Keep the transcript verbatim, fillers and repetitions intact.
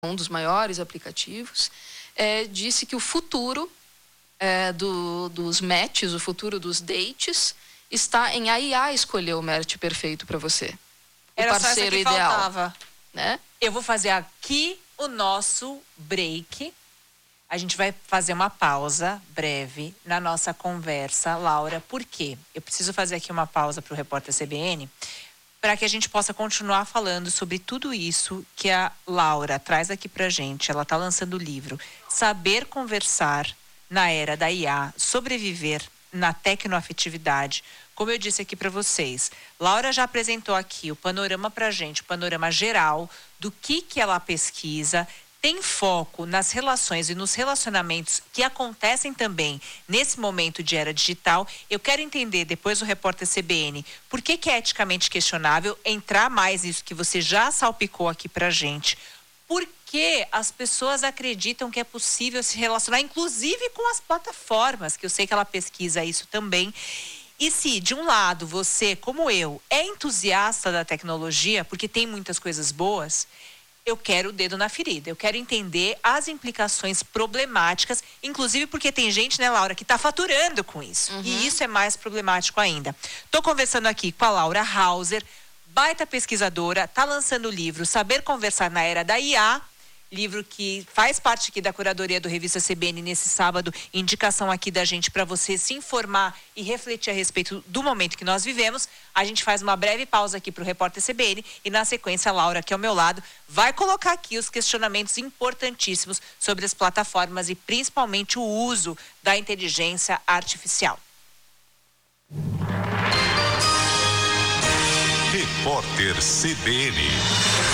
um dos maiores aplicativos, é, disse que o futuro é, do, dos matches, o futuro dos dates, está em a I A escolher o match perfeito para você. O Era parceiro só essa que ideal. Faltava. Né? Eu vou fazer aqui o nosso break. A gente vai fazer uma pausa breve na nossa conversa, Laura. Por quê? Eu preciso fazer aqui uma pausa para o repórter C B N, para que a gente possa continuar falando sobre tudo isso que a Laura traz aqui pra gente. Ela está lançando o livro Saber Conversar na Era da I A, Sobreviver na Tecnoafetividade. Como eu disse aqui para vocês, Laura já apresentou aqui o panorama pra gente, o panorama geral do que que ela pesquisa. Tem foco nas relações e nos relacionamentos que acontecem também nesse momento de era digital. Eu quero entender, depois do repórter C B N, por que que é eticamente questionável entrar mais nisso que você já salpicou aqui pra gente. Por que as pessoas acreditam que é possível se relacionar, inclusive com as plataformas, que eu sei que ela pesquisa isso também. E se, de um lado, você, como eu, é entusiasta da tecnologia, porque tem muitas coisas boas, eu quero o dedo na ferida, eu quero entender as implicações problemáticas, inclusive porque tem gente, né, Laura, que está faturando com isso. Uhum. E isso é mais problemático ainda. Estou conversando aqui com a Laura Hauser, baita pesquisadora, está lançando o livro Saber Conversar na Era da I A, livro que faz parte aqui da curadoria do Revista C B N nesse sábado, indicação aqui da gente para você se informar e refletir a respeito do momento que nós vivemos. A gente faz uma breve pausa aqui para o repórter C B N e na sequência a Laura, aqui ao meu lado, vai colocar aqui os questionamentos importantíssimos sobre as plataformas e principalmente o uso da inteligência artificial. Repórter C B N.